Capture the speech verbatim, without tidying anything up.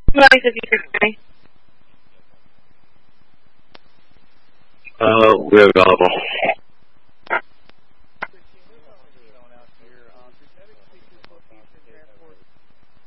Nice if you could hear me. Uh, we're available.